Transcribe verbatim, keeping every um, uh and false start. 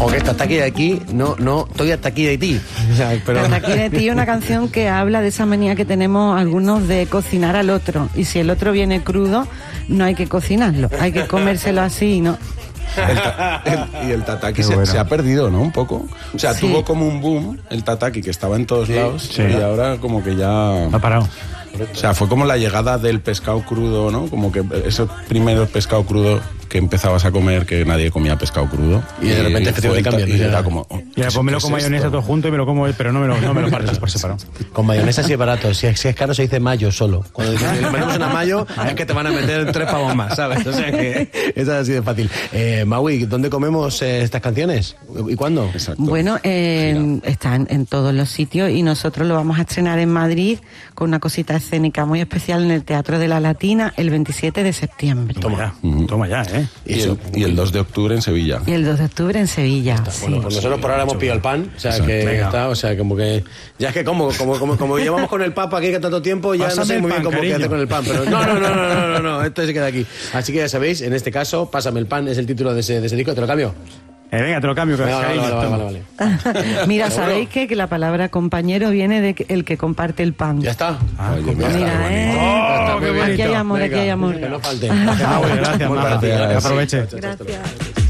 Porque esto, hasta aquí de aquí, no, no, estoy hasta aquí de ti. O sea, pero... Hasta aquí de ti es una canción que habla de esa manía que tenemos algunos de cocinar al otro. Y si el otro viene crudo, no hay que cocinarlo, hay que comérselo así, ¿no? El ta- el- y el tataki se, bueno. se ha perdido, ¿no? Un poco. O sea, Sí. tuvo como un boom el tataki que estaba en todos Sí, lados sí. y ahora como que ya... Ha parado. O sea, fue como la llegada del pescado crudo, ¿no? Como que ese primer pescado crudo que empezabas a comer, que nadie comía pescado crudo. Y de repente es que te fue el ta- cambian, y ya. era como... oh, Y después me lo ¿qué como es mayonesa esto? todo junto y me lo como, pero no me lo, no me lo partes por separado. Con mayonesa sí es barato. Si es, si es caro se dice mayo solo. Cuando dices, le ponemos una mayo, es que te van a meter tres pavos más, ¿sabes? O sea que es así de fácil. Eh, Maui, ¿dónde comemos eh, estas canciones? ¿Y cuándo? Exacto. Bueno, eh, están en todos los sitios y nosotros lo vamos a estrenar en Madrid con una cosita escénica muy especial en el Teatro de la Latina el veintisiete de septiembre. Toma ya, toma ya, ¿eh? Y el, y el dos de octubre en Sevilla. Y el dos de octubre en Sevilla. Sí. Bueno, pues nosotros por ahora hemos pillado el pan, o sea Exacto. que Venga. está, o sea, como que ya es que como como como, como llevamos con el Papa aquí que tanto tiempo, ya Pásame no sé el muy bien pan, cómo qué cariño. hacer con el pan, pero no, no, no, no, no, no, no, esto se queda aquí. Así que ya sabéis, en este caso, Pásame el pan es el título de ese, de ese disco, te lo cambio. Eh, venga, te lo cambio. Que Venga, vale, cariño, vale, vale, toma. vale, vale. Mira, ¿sabéis qué? Que la palabra compañero viene de que- el que comparte el pan. Ya está. Ah, Oye, mira, Mira, qué ¿eh? Oh, Está muy qué bien. Aquí hay amor, Venga, aquí hay amor. que no falte. Ah, bueno, gracias, Muchas Marta. gracias. Aproveche. Gracias.